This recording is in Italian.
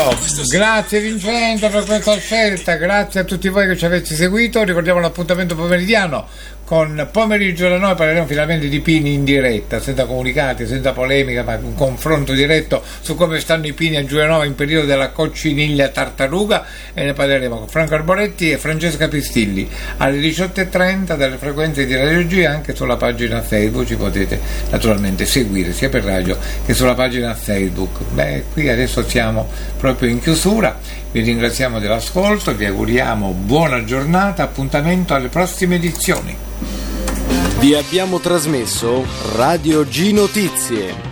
Vincenzo, grazie Vincenzo per questa scelta, grazie a tutti voi che ci avete seguito. Ricordiamo l'appuntamento pomeridiano con Pomeriggio da Noi, parleremo finalmente di pini in diretta, senza comunicati, senza polemica, ma un confronto diretto su come stanno i pini a Giulianova in periodo della cocciniglia tartaruga, e ne parleremo con Franco Arboretti e Francesca Pistilli alle 18:30 dalle frequenze di Radio G, anche sulla pagina Facebook. Ci potete naturalmente seguire sia per radio che sulla pagina Facebook. Qui adesso siamo proprio in chiusura, vi ringraziamo dell'ascolto, vi auguriamo buona giornata, appuntamento alle prossime edizioni. Vi abbiamo trasmesso Radio G Notizie.